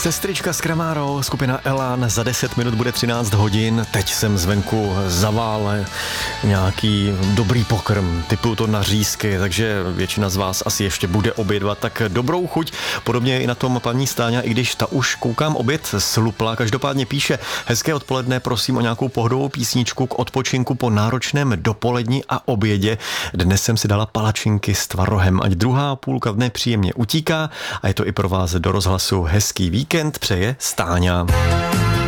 Sestrička s Kramárou, skupina Elan, za 10 minut bude 13 hodin, teď jsem zvenku zavále nějaký dobrý pokrm, typuju to na řízky, takže většina z vás asi ještě bude obědvat, tak dobrou chuť, podobně i na tom paní Stáňa, i když ta už koukám oběd slupla, každopádně píše: hezké odpoledne, prosím o nějakou pohodovou písničku k odpočinku po náročném dopoledni a obědě. Dnes jsem si dala palačinky s tvarohem, ať druhá půlka dne příjemně utíká a je to i pro vás do rozhlasu. Hezký víkend přeje Stáňa.